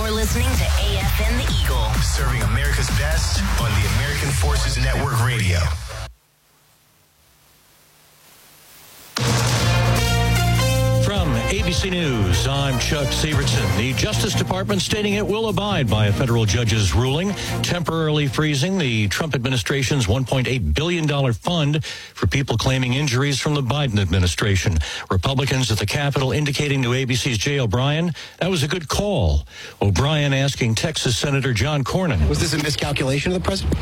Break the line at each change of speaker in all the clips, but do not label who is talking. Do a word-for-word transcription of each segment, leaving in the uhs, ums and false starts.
You're listening to A F N The Eagle.
Serving America's best on the American Forces Network Radio.
From A B C News, I'm Chuck Severson. The Justice Department stating it will abide by a federal judge's ruling, temporarily freezing the Trump administration's one point eight billion dollars fund for people claiming injuries from the Biden administration. Republicans at the Capitol indicating to A B C's Jay O'Brien that was a good call. O'Brien asking Texas Senator John Cornyn.
Was this a miscalculation of the president?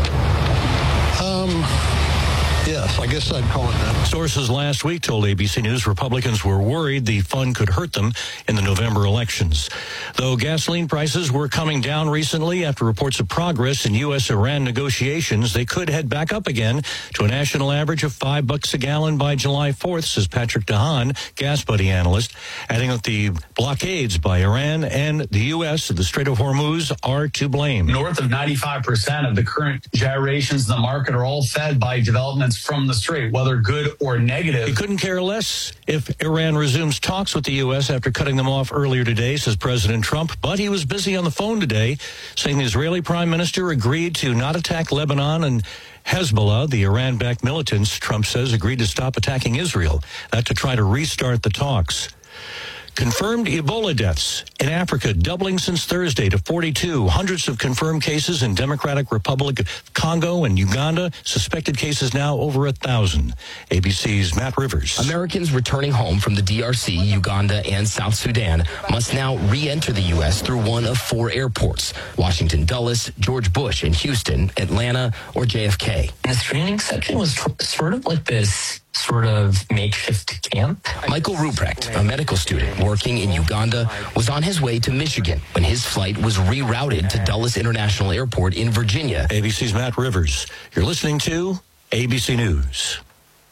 Um... Yes, I guess I'd call it that.
Sources last week told A B C News Republicans were worried the fund could hurt them in the November elections. Though gasoline prices were coming down recently after reports of progress in U S Iran negotiations, they could head back up again to a national average of five bucks a gallon by July fourth, says Patrick DeHaan, Gas Buddy analyst, adding that the blockades by Iran and the U S of the Strait of Hormuz are to blame.
North of ninety-five percent of the current gyrations in the market are all fed by developments from the Strait, whether good or negative.
He couldn't care less if Iran resumes talks with the U S after cutting them off earlier today, says President Trump. But he was busy on the phone today, saying the Israeli prime minister agreed to not attack Lebanon, and Hezbollah, the Iran-backed militants, Trump says, agreed to stop attacking Israel. That to try to restart the talks. Confirmed Ebola deaths in Africa doubling since Thursday to forty-two. Hundreds of confirmed cases in Democratic Republic of Congo and Uganda. Suspected cases now over a thousand. A B C's Matt Rivers.
Americans returning home from the D R C, Uganda, and South Sudan must now re-enter the U S through one of four airports: Washington Dulles, George Bush in Houston, Atlanta, or J F K.
The screening section was t- sort of like this sort of makeshift camp.
Michael Ruprecht, a medical student working in Uganda, was on his way to Michigan when his flight was rerouted to Dulles International Airport in Virginia.
A B C's Matt Rivers. You're listening to A B C News.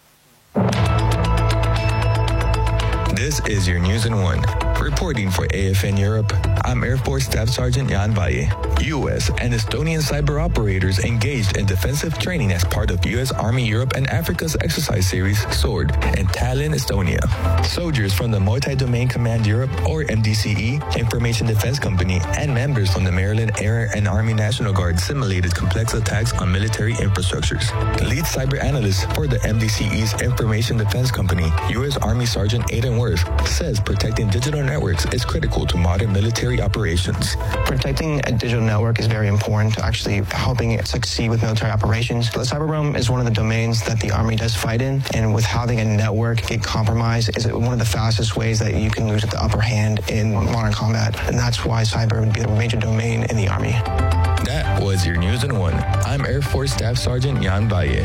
This is your News in One. Reporting for A F N Europe, I'm Air Force Staff Sergeant Jan Valle. U S and Estonian cyber operators engaged in defensive training as part of U S Army Europe and Africa's exercise series, SWORD, in Tallinn, Estonia. Soldiers from the Multi-Domain Command Europe, or M D C E, Information Defense Company, and members from the Maryland Air and Army National Guard simulated complex attacks on military infrastructures. Lead cyber analyst for the M D C E's Information Defense Company, U S Army Sergeant Aiden Worth, says protecting digital networks is critical to modern military operations.
Protecting a digital network is very important to actually helping it succeed with military operations. The cyber realm is one of the domains that the Army does fight in, and with having a network get compromised is one of the fastest ways that you can lose the upper hand in modern combat, and that's why cyber would be a major domain in the Army.
That was your News in One. I'm Air Force Staff Sergeant Jan Valle.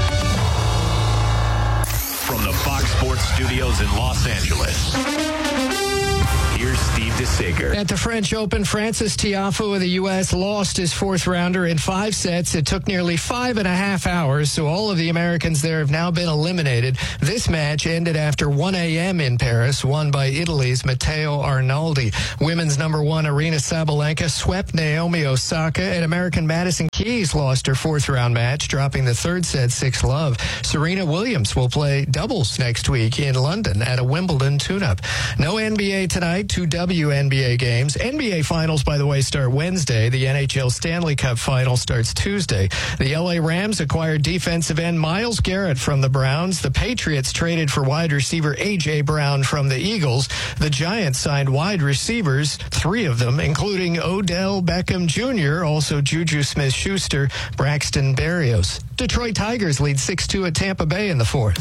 From the Fox Sports Studios in Los Angeles, here's Steve DeSager.
At the French Open, Francis Tiafoe of the U S lost his fourth rounder in five sets. It took nearly five and a half hours, so all of the Americans there have now been eliminated. This match ended after one a.m. in Paris, won by Italy's Matteo Arnaldi. Women's number one, Aryna Sabalenka, swept Naomi Osaka, and American Madison Keys lost her fourth round match, dropping the third set six love. Serena Williams will play doubles next week in London at a Wimbledon tune-up. No N B A tonight, two W N B A games. N B A finals, by the way, start Wednesday. The N H L Stanley Cup final starts Tuesday. The L A Rams acquired defensive end Myles Garrett from the Browns. The Patriots traded for wide receiver A J. Brown from the Eagles. The Giants signed wide receivers, three of them, including Odell Beckham Junior, also Juju Smith-Schuster, Braxton Berrios. Detroit Tigers lead six two at Tampa Bay in the fourth.